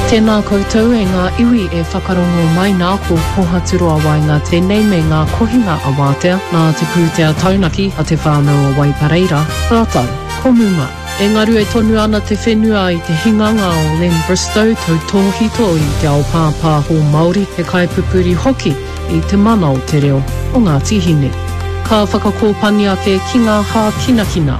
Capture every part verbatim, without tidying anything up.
Tēnā koutou e ngā iwi e whakarongo mai nā ko pohaturo a wai ngā tēnei me ngā kohinga a wātea nā te pūtea taunaki a te whānau a Waipareira. Rātau, ko muma. E ngaru e tonu ana te whenua i te hinganga o Len Bristow tau tōhito i te ao pāpā ho Māori e kai pupuri hoki i te mana o te reo o ngā tihine. Ka whakakōpani ake ki ngā hā kinakina.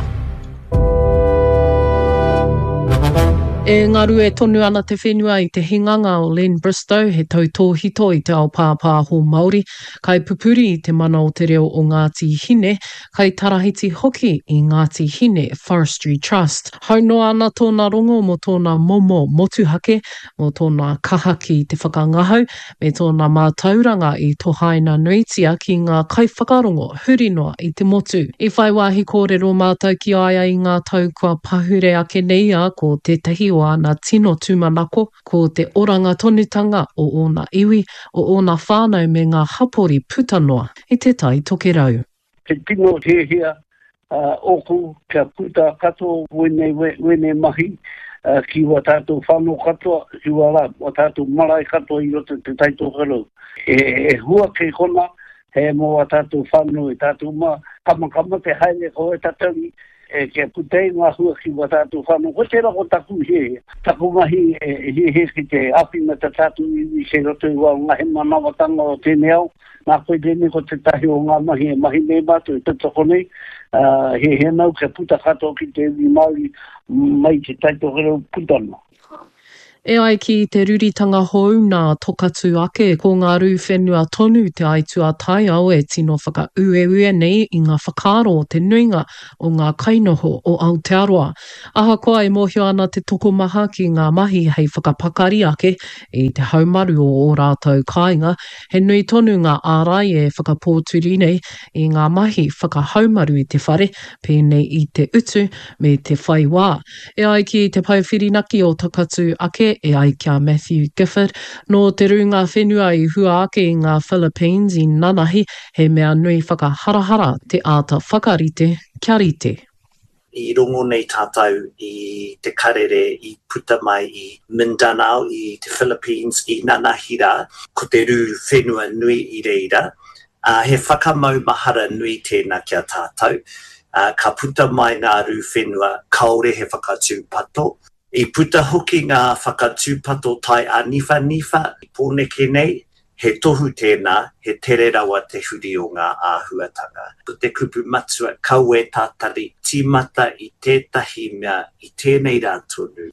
E ngaru e tonu ana te whenua i te hinganga o Len Bristow he tau tōhito i te ao pāpā ho Māori, kai pupuri i te mana o te reo o Ngāti Hine, kai tarahiti hoki i Ngāti Hine Forestry Trust. Haunoa ana tōna rongo mo tōna momo motuhake, mo tōna kaha ki te whakangahau, me tōna mātauranga i tō haina nuitia ki ngā kai whakarongo hurinoa i te motu. I whai wāhi kōrero mātou ki aia i ngā tau kua pahure ake neia ko tētahi o ana tino tūmanako ko te oranga tonutanga o ona iwi o ona whānau me ngā hapori putanoa i te tai toke rau. Te tino te hea uh, oku kia puta kato wene, wene mahi uh, ki wa tātou whānau katoa ki wa la wa tātou marae katoa i roto te tai toke rau. E, e hua kei kona he mo wa tātou whānau e tātou ma kamakama te haere ko e tātauri e ke putei ngā hua ki wa tātou whanau. Ko te rako taku he, taku mahi e he he ki te api na ta tātou i se roto i wau ngā he manawatanga o tēne au. Nā koe tēne ko te tahi o ngā mahi e mahi me mātou i tatoko nei. Uh, he he nau ke puta kato ki te iwi Māori mai te taito kero putano. E ai ki te ruritanga hou nā tokatu ake ko ngā rū whenua tonu te aitua tai au e tino whaka ue ue nei i ngā whakaro o te nuinga o ngā kainoho o Aotearoa. Aha koa e mohio ana te tokomaha ki ngā mahi hei whakapakari ake i te haumaru o o rātou kāinga. He nui tonu ngā ārai e whakapōturi nei i ngā mahi whakahaumaru i te whare, pēnei i te utu me te whaiwā. E ai ki te pauwhirinaki o takatu ake e ai kia Matthew Gifford, no te runga whenua i hua ake i ngā Philippines i Nanahi, he mea nui whakaharahara te āta whakarite kia rite. I rongo nei tātou i te karere i puta mai i Mindanao i te Philippines i Nanahira, ko te rū whenua nui i reira. Uh, he whakamau mahara nui tēnā kia tātou. Uh, ka puta mai ngā rū whenua kaore he whakatūpato. I puta hoki ngā whakatūpato tai a nifa nifa i pōneke nei, he tohu tēnā, he tere rawa te huri o ngā āhuatanga. Ko te kupu matua kaue tātari tīmata i tētahi mea i tēnei rātonu.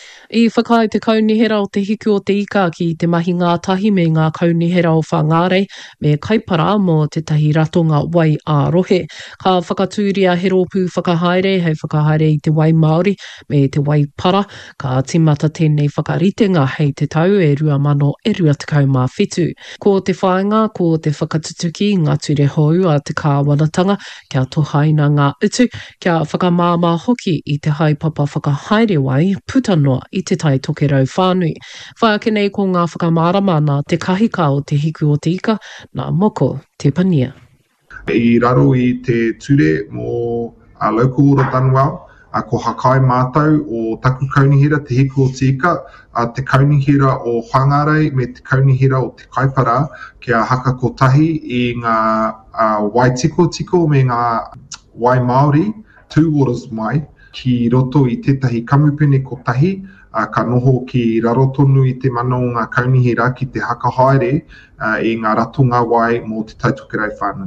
I whakai te kaunihera o te hiku o te ika ki te mahi ngātahi me ngā kaunihera o Whangārei me kaipara mō te tahi ratonga wai ārohe. Ka whakatūria he rōpū whakahaere hei whakahaere i te wai Māori me te wai para. Ka timata tēnei whakaritenga hei te tau e rua mano e rua tekau mā whetū. Ko te whainga, ko te whakatutuki ngā ture hou a te kāwanatanga kia tohaina ngā utu, kia whakamāmā hoki i te haipapa whakahaere wai putanoa i te tai toke rau whānui. Whai ake nei ko ngā whakamārama nā te kahika o te hiku o te ika, nā moko te pania. I raro i te ture mō a local ora Tanuau, a ko hakai mātou o taku kaunihira te hiku o te ika, a te kaunihira o Whangārei me te kaunihira o te kaipara, kia haka kotahi i ngā uh, wai tiko tiko me ngā wai Māori, two waters mai, ki roto i tētahi kamupene kotahi, Uh, ka noho ki raro tonu i te mana o ngā kaunihira ki te hakahaere uh, i ngā ratonga wai mō te tautokerau whānau.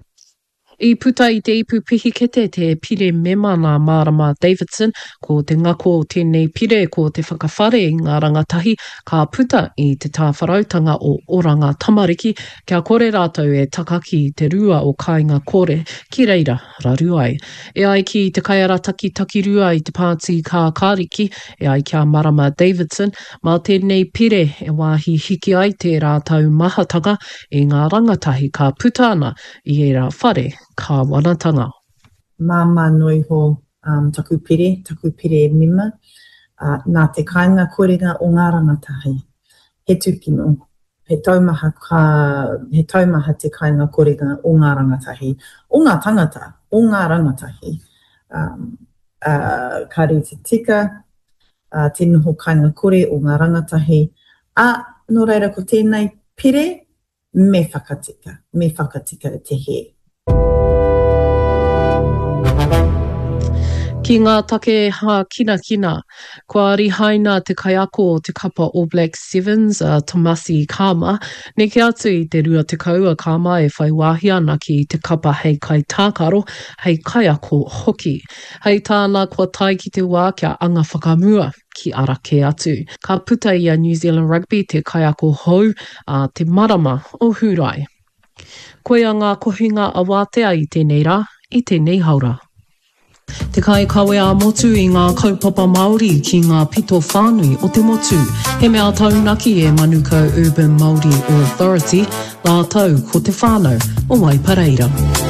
I puta i te ipu pihikete te pire mema nā Marama Davidson, ko te ngako o tēnei pire ko te whakawhare i ngā rangatahi, ka puta i te tāwharautanga o Oranga Tamariki, kia kore rātou e takaki te rua o kāinga kore, ki reira, raru ai. E ai ki te kaiarataki taki rua i te pāti kā kāriki, e ai kia Marama Davidson, mā tēnei pire e wāhi hiki ai te rātou mahatanga i ngā rangatahi ka puta ana i e rā whare, ka wanatanga. Māma noi ho um, taku pire, taku pire e mima, uh, nā te kāinga kōrera o ngā rangatahi. He tūkino, he taumaha, ka, he taumaha te kāinga kōrera o ngā rangatahi, o ngā tangata, o ngā rangatahi. Um, uh, ka re te tika, uh, te noho kainga kore o ngā rangatahi. A, no reira ko tēnei pere, me whakatika, me whakatika te he. Ki ngā take ha kina kina, kua rihaina te kaiako o te kapa All Black Sevens, uh, Tomasi Kama, neke atu i te rua te kaua Kama e whai wāhi ana ki te kapa hei kai tākaro, hei kaiako hoki. Hei tāna kua tai ki te wā kia anga whakamua ki arake atu. Ka puta i a New Zealand Rugby te kaiako hou a uh, te marama o Hurai. Koe a ngā kohinga a wātea i tēnei rā, i tēnei haura. Te kai kawe a motu i ngā kaupapa Māori ki ngā pito whānui o te motu. He mea taunaki e Manuka Urban Māori Authority, la tau ko te whānau o Waipareira.